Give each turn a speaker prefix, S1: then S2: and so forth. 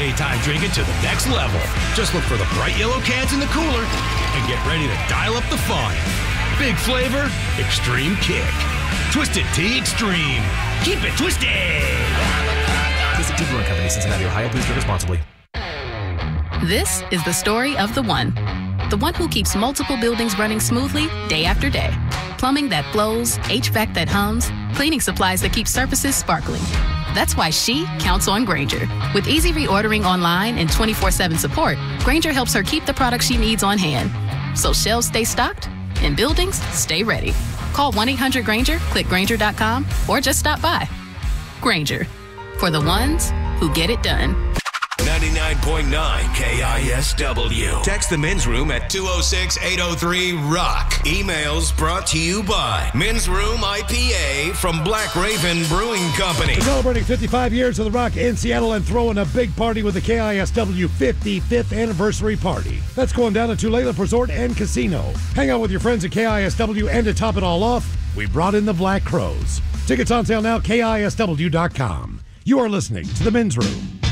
S1: daytime drinking to the next level. Just look for the bright yellow cans in the cooler and get ready to dial up the fun. Big flavor, extreme kick. Twisted Tea Extreme. Keep it twisted.
S2: Twisted Tea Brewing Company, Cincinnati, Ohio. Please drink responsibly.
S3: This is the story of the one who keeps multiple buildings running smoothly day after day. Plumbing that flows, HVAC that hums, cleaning supplies that keep surfaces sparkling. That's why she counts on Grainger. With easy reordering online and 24/7 support, Grainger helps her keep the products she needs on hand. So shelves stay stocked and buildings stay ready. Call 1-800-GRAINGER, click Grainger.com, or just stop by. Grainger, for the ones who get it done.
S4: 99.9 KISW. Text the men's room at 206-803-ROCK. Emails brought to you by Men's Room IPA from Black Raven Brewing Company.
S5: We're celebrating 55 years of the Rock in Seattle and throwing a big party with the KISW 55th anniversary party. That's going down at Tulalip Resort and Casino. Hang out with your friends at KISW, and to top it all off, we brought in the Black Crows. Tickets on sale now, KISW.com. You are listening to the Men's Room.